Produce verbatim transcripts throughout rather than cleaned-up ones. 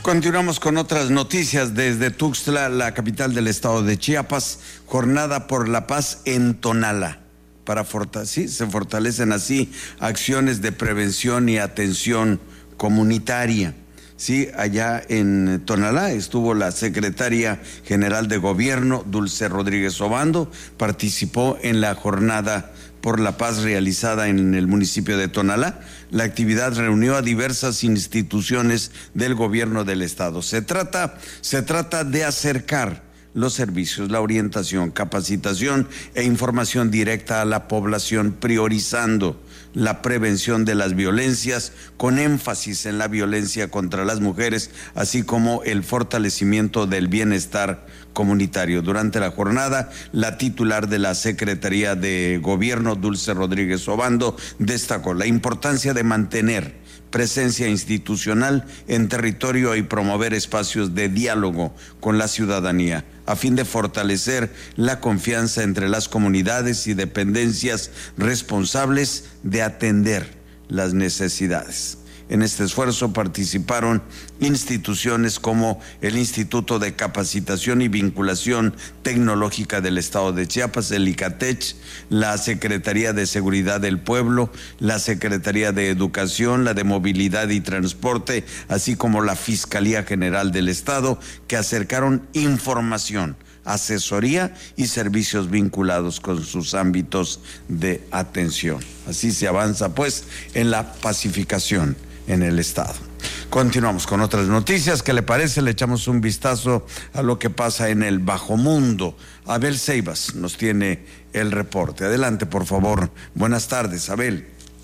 Continuamos con otras noticias desde Tuxtla, la capital del estado de Chiapas. Jornada por la paz en Tonalá. Para forta- sí, se fortalecen así acciones de prevención y atención comunitaria. Sí, allá en Tonalá estuvo la secretaria general de gobierno, Dulce Rodríguez Obando, participó en la jornada por la paz realizada en el municipio de Tonalá. La actividad reunió a diversas instituciones del gobierno del estado. Se trata, se trata de acercar los servicios, la orientación, capacitación e información directa a la población, priorizando la prevención de las violencias, con énfasis en la violencia contra las mujeres, así como el fortalecimiento del bienestar comunitario. Durante la jornada, la titular de la Secretaría de Gobierno, Dulce Rodríguez Obando, destacó la importancia de mantener presencia institucional en territorio y promover espacios de diálogo con la ciudadanía, a fin de fortalecer la confianza entre las comunidades y dependencias responsables de atender las necesidades. En este esfuerzo participaron instituciones como el Instituto de Capacitación y Vinculación Tecnológica del Estado de Chiapas, el ICATECH, la Secretaría de Seguridad del Pueblo, la Secretaría de Educación, la de Movilidad y Transporte, así como la Fiscalía General del Estado, que acercaron información, asesoría y servicios vinculados con sus ámbitos de atención. Así se avanza, pues, en la pacificación en el estado. Continuamos con otras noticias. ¿Qué le parece? Le echamos un vistazo a lo que pasa en el bajo mundo. Abel Ceibas nos tiene el reporte. Adelante, por favor. Buenas tardes, Abel.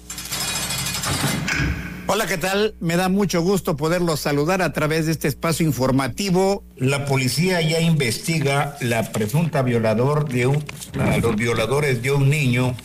Hola, ¿qué tal? Me da mucho gusto poderlos saludar a través de este espacio informativo. La policía ya investiga la presunta violador de un, a los violadores de un niño.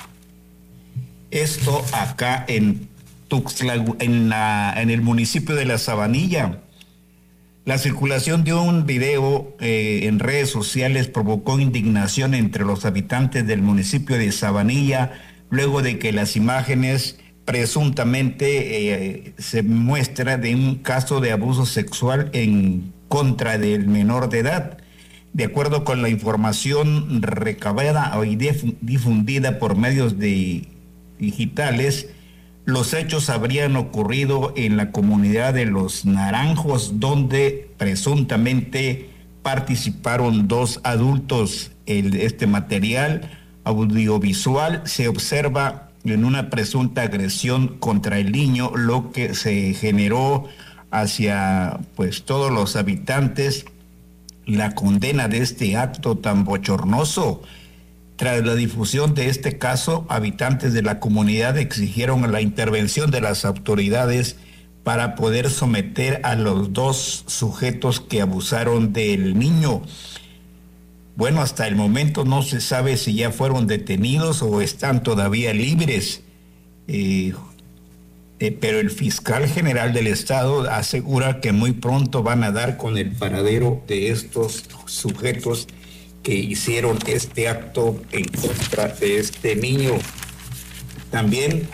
Esto acá en Tuxtla, en, la, en el municipio de La Sabanilla. La circulación de un video eh, en redes sociales provocó indignación entre los habitantes del municipio de Sabanilla, luego de que las imágenes presuntamente eh, se muestra de un caso de abuso sexual en contra del menor de edad. De acuerdo con la información recabada y difundida por medios de digitales, los hechos habrían ocurrido en la comunidad de Los Naranjos, donde presuntamente participaron dos adultos. El, este material audiovisual se observa en una presunta agresión contra el niño, lo que se generó hacia pues todos los habitantes la condena de este acto tan bochornoso. Tras la difusión de este caso, habitantes de la comunidad exigieron la intervención de las autoridades para poder someter a los dos sujetos que abusaron del niño. Bueno, hasta el momento no se sabe si ya fueron detenidos o están todavía libres, eh, eh, pero el fiscal general del estado asegura que muy pronto van a dar con el paradero de estos sujetos que hicieron este acto en contra de este niño. También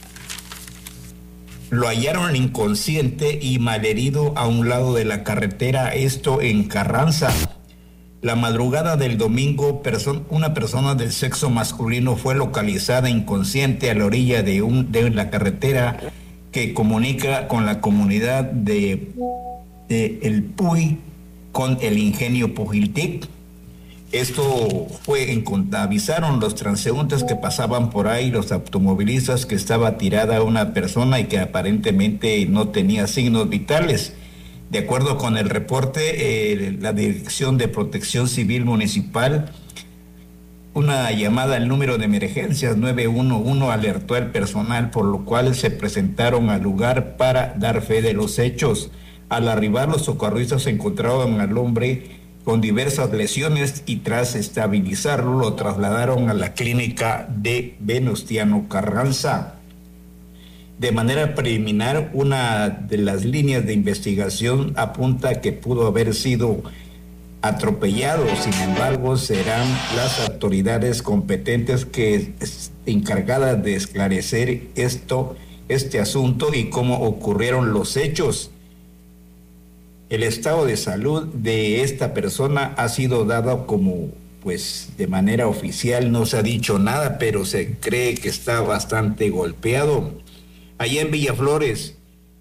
lo hallaron inconsciente y malherido a un lado de la carretera, esto en Carranza. La madrugada del domingo, person- una persona del sexo masculino fue localizada inconsciente a la orilla de, un, de la carretera que comunica con la comunidad de, de El Puy con el ingenio Pujiltic. Esto fue, en, avisaron los transeúntes que pasaban por ahí, los automovilistas, que estaba tirada una persona y que aparentemente no tenía signos vitales. De acuerdo con el reporte, eh, la Dirección de Protección Civil Municipal, una llamada al número de emergencias nueve uno uno alertó al personal, por lo cual se presentaron al lugar para dar fe de los hechos. Al arribar, los socorristas encontraron al hombre con diversas lesiones y tras estabilizarlo lo trasladaron a la clínica de Venustiano Carranza. De manera preliminar, una de las líneas de investigación apunta que pudo haber sido atropellado. Sin embargo, serán las autoridades competentes que encargadas de esclarecer esto, este asunto y cómo ocurrieron los hechos. El estado de salud de esta persona ha sido dado como, pues, de manera oficial, no se ha dicho nada, pero se cree que está bastante golpeado. Allá en Villaflores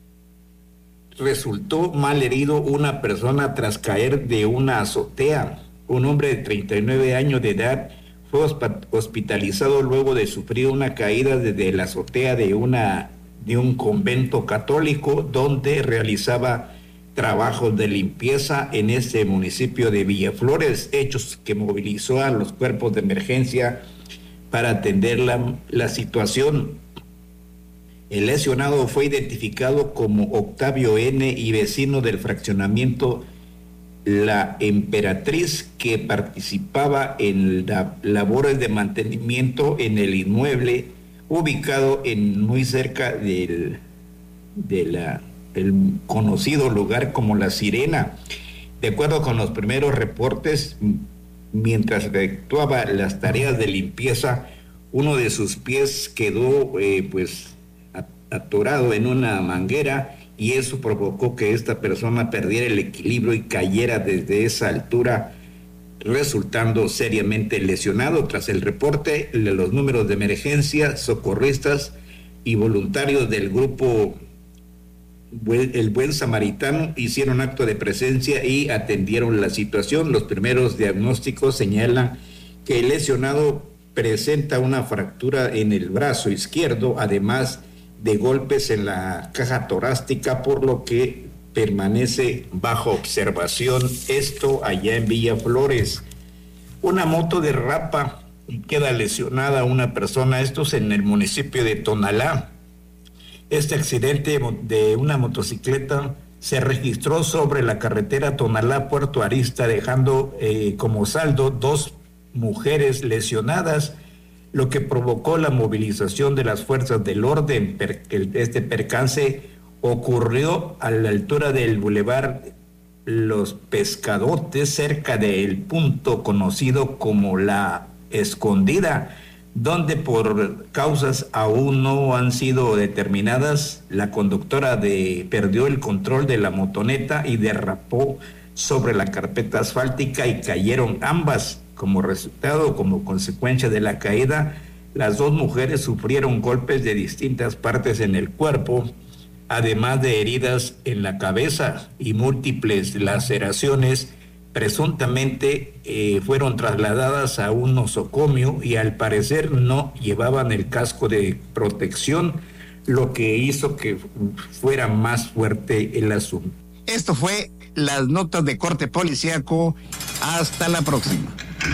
resultó mal herido una persona tras caer de una azotea. Un hombre de treinta y nueve años de edad fue hospitalizado luego de sufrir una caída desde la azotea de, una, de un convento católico donde realizaba trabajos de limpieza en ese municipio de Villaflores, hechos que movilizó a los cuerpos de emergencia para atender la, la situación. El lesionado fue identificado como Octavio N. y vecino del fraccionamiento La Emperatriz, que participaba en la, labores de mantenimiento en el inmueble ubicado en muy cerca del de la el conocido lugar como La Sirena. De acuerdo con los primeros reportes, mientras efectuaba las tareas de limpieza, uno de sus pies quedó eh, pues atorado en una manguera, y eso provocó que esta persona perdiera el equilibrio y cayera desde esa altura, resultando seriamente lesionado. Tras el reporte, los números de emergencia, socorristas y voluntarios del grupo El Buen Samaritano hicieron acto de presencia y atendieron la situación. Los primeros diagnósticos señalan que el lesionado presenta una fractura en el brazo izquierdo, además de golpes en la caja torácica, por lo que permanece bajo observación. Esto allá en Villaflores. Una moto derrapa y queda lesionada una persona, esto es en el municipio de Tonalá. Este accidente de una motocicleta se registró sobre la carretera Tonalá-Puerto Arista, dejando eh, como saldo dos mujeres lesionadas, lo que provocó la movilización de las fuerzas del orden. Este percance ocurrió a la altura del bulevar Los Pescadotes, cerca del punto conocido como La Escondida, donde por causas aún no han sido determinadas, la conductora de, perdió el control de la motoneta y derrapó sobre la carpeta asfáltica y cayeron ambas. Como resultado, como consecuencia de la caída, las dos mujeres sufrieron golpes de distintas partes en el cuerpo, además de heridas en la cabeza y múltiples laceraciones. Presuntamente eh, fueron trasladadas a un nosocomio y al parecer no llevaban el casco de protección, lo que hizo que fuera más fuerte el asunto. Esto fue las notas de corte policíaco. Hasta la próxima.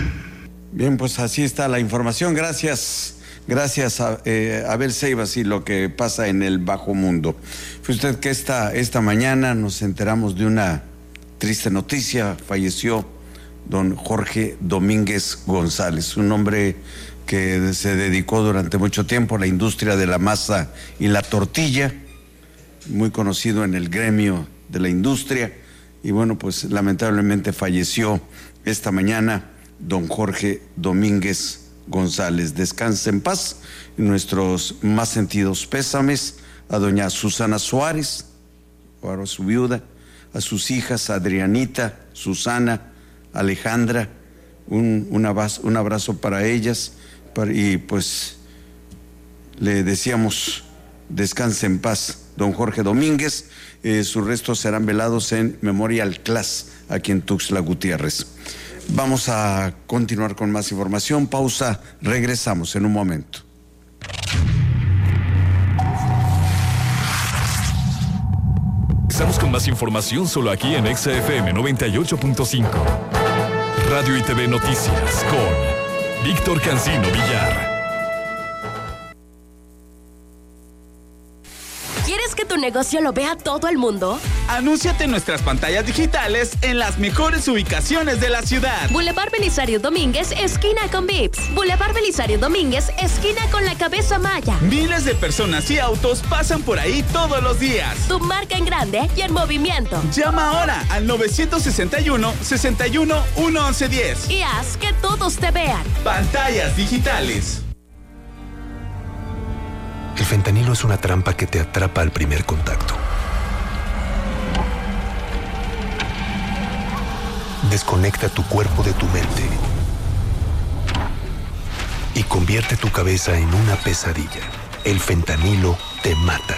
Bien, pues así está la información. Gracias, gracias a eh, Abel Ceibas y lo que pasa en el bajo mundo. Fue usted que esta, esta mañana nos enteramos de una triste noticia. Falleció don Jorge Domínguez González, un hombre que se dedicó durante mucho tiempo a la industria de la masa y la tortilla, muy conocido en el gremio de la industria, y bueno, pues lamentablemente falleció esta mañana don Jorge Domínguez González. Descanse en paz. Nuestros más sentidos pésames a doña Susana Suárez, a su viuda, a sus hijas Adrianita, Susana, Alejandra, un, un, abrazo, un abrazo para ellas, para, y pues le decíamos descanse en paz don Jorge Domínguez. Eh, sus restos serán velados en Memorial Class aquí en Tuxtla Gutiérrez. Vamos a continuar con más información. Pausa, regresamos en un momento. Estamos con más información solo aquí en Exa F M noventa y ocho punto cinco. Radio y T V Noticias con Víctor Cancino Villar. ¿Quieres que tu negocio lo vea todo el mundo? Anúnciate en nuestras pantallas digitales en las mejores ubicaciones de la ciudad. Boulevard Belisario Domínguez, esquina con Vips. Boulevard Belisario Domínguez, esquina con la Cabeza Maya. Miles de personas y autos pasan por ahí todos los días. Tu marca en grande y en movimiento. Llama ahora al nueve seis uno, seis uno, uno once diez. Y haz que todos te vean. Pantallas digitales. El fentanilo es una trampa que te atrapa al primer contacto. desconecta tu cuerpo de tu mente y convierte tu cabeza en una pesadilla. El fentanilo te mata.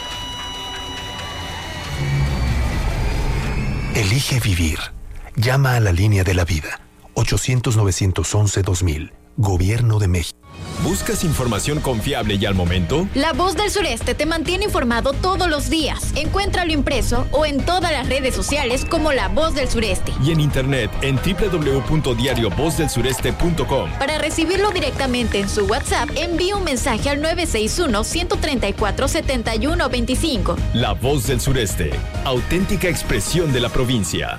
Elige vivir. Llama a la línea de la vida. ochocientos, novecientos once, dos mil. Gobierno de México. ¿Buscas información confiable y al momento? La Voz del Sureste te mantiene informado todos los días. Encuéntralo impreso o en todas las redes sociales como La Voz del Sureste. Y en internet en doble u doble u doble u punto diario voz del sureste punto com. Para recibirlo directamente en su WhatsApp, envíe un mensaje al nueve seis uno, uno tres cuatro, siete uno dos cinco. La Voz del Sureste, auténtica expresión de la provincia.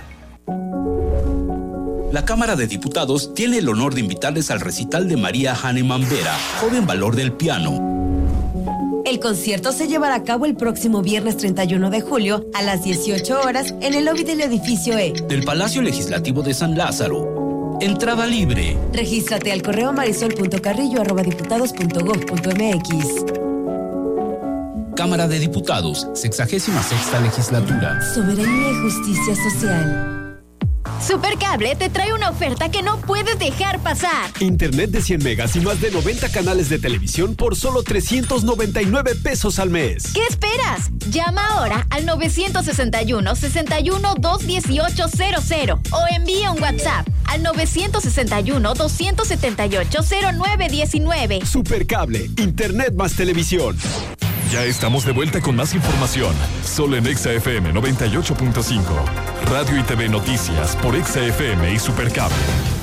La Cámara de Diputados tiene el honor de invitarles al recital de María Hahnemann Vera, joven valor del piano. El concierto se llevará a cabo el próximo viernes treinta y uno de julio a las dieciocho horas en el lobby del edificio E del Palacio Legislativo de San Lázaro. Entrada libre. Regístrate al correo marisol punto carrillo arroba diputados punto gob punto mx. Cámara de Diputados, sexagésima sexta legislatura. Soberanía y justicia social. Supercable te trae una oferta que no puedes dejar pasar. Internet de cien megas y más de noventa canales de televisión por solo trescientos noventa y nueve pesos al mes. ¿Qué esperas? Llama ahora al nueve seis uno, seis uno, dos uno ocho cero cero o envía un WhatsApp al nueve seis uno, dos siete ocho, cero nueve uno nueve. Supercable, Internet más televisión. Ya estamos de vuelta con más información, solo en Exa F M noventa y ocho punto cinco. Radio y T V Noticias por Exa F M y Supercable.